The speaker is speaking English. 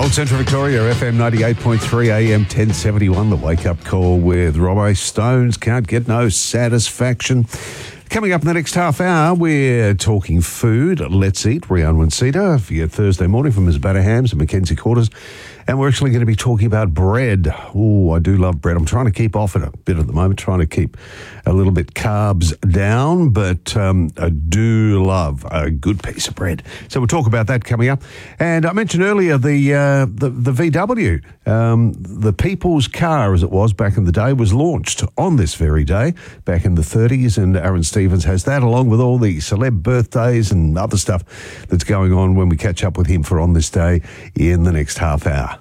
Old Central Victoria, FM 98.3 AM 1071, the wake-up call with Robbo. Stones can't get no satisfaction. Coming up in the next half hour, we're talking food. Let's eat. Rian Wansita for your Thursday morning from Ms. Batterhams and Mackenzie Quarters. And we're actually going to be talking about bread. Oh, I do love bread. I'm trying to keep off it a bit at the moment, trying to keep a little bit carbs down, but I do love a good piece of bread. So we'll talk about that coming up. And I mentioned earlier the VW, the people's car, as it was back in the day, was launched on this very day back in the 30s, and Aaron Stevens has that, along with all the celeb birthdays and other stuff that's going on when we catch up with him for On This Day in the next half hour.